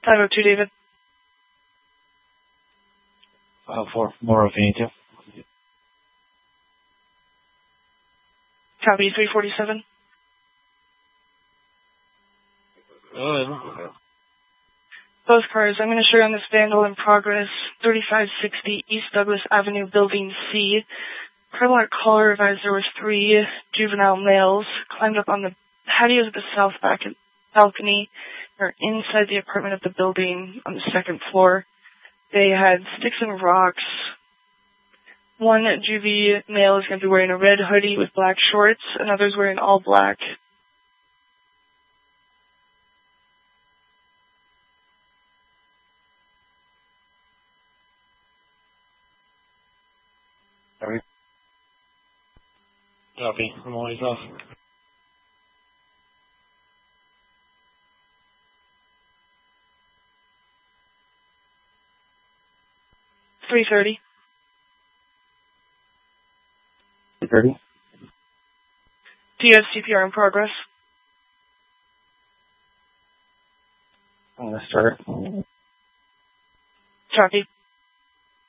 502, David. 504, more if you need to. Copy, 347. Both cars, I'm going to show you on this vandal in progress, 3560 East Douglas Avenue, Building C. Prevalent caller advised there were 3 juvenile males climbed up on the patios of the south back balcony or inside the apartment of the building on the 2nd floor. They had sticks and rocks. One juvie male is going to be wearing a red hoodie with black shorts, another's wearing all black. Copy. I'm always off. $330. 330. Do you have CPR in progress? I'm going to start. Copy.